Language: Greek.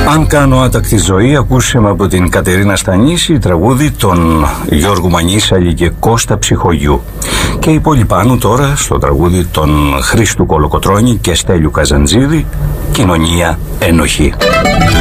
Αν κάνω άτακτη ζωή, ακούσαμε από την Κατερίνα Στανίση τραγούδι των Γιώργου Μανίσαλη και Κώστα Ψυχογιού. Και η πόλη πάνω τώρα στο τραγούδι των Χρήστου Κολοκοτρώνη και Στέλιου Καζαντζίδη, Κοινωνία Ένοχη.